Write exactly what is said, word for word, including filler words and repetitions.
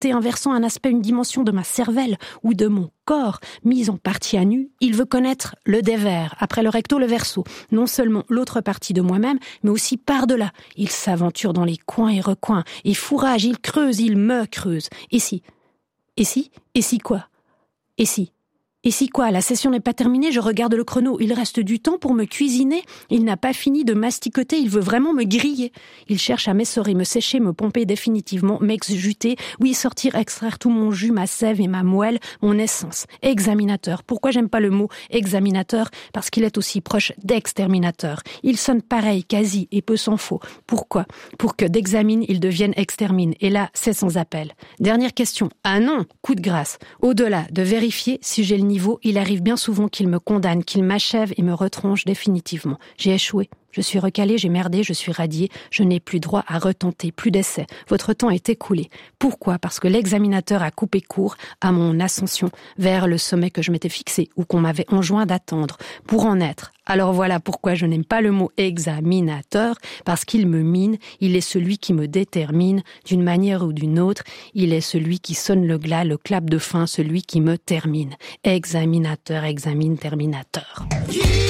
T inversant un aspect, une dimension de ma cervelle ou de mon corps, mise en partie à nu, il veut connaître le dévers, après le recto, le verso. Non seulement l'autre partie de moi-même, mais aussi par-delà. Il s'aventure dans les coins et recoins, et fourrage, il creuse, il me creuse. Et si Et si Et si quoi Et si Et si quoi? La session n'est pas terminée, je regarde le chrono. Il reste du temps pour me cuisiner. Il n'a pas fini de masticoter, il veut vraiment me griller. Il cherche à m'essorer, me sécher, me pomper définitivement, m'exjuter. Oui, sortir, extraire tout mon jus, ma sève et ma moelle, mon essence. Examinateur. Pourquoi j'aime pas le mot examinateur? Parce qu'il est aussi proche d'exterminateur. Il sonne pareil, quasi, et peu s'en faut. Pourquoi? Pour que d'examine, il devienne extermine. Et là, c'est sans appel. Dernière question. Ah non, coup de grâce. Au-delà de vérifier si j'ai le niveau, il arrive bien souvent qu'il me condamne, qu'il m'achève et me retranche définitivement. J'ai échoué. Je suis recalé, j'ai merdé, je suis radié, je n'ai plus droit à retenter, plus d'essais. Votre temps est écoulé. Pourquoi? Parce que l'examinateur a coupé court à mon ascension vers le sommet que je m'étais fixé ou qu'on m'avait enjoint d'attendre pour en être. Alors voilà pourquoi je n'aime pas le mot examinateur, parce qu'il me mine, il est celui qui me détermine d'une manière ou d'une autre, il est celui qui sonne le glas, le clap de fin, celui qui me termine. Examinateur, examine, terminateur.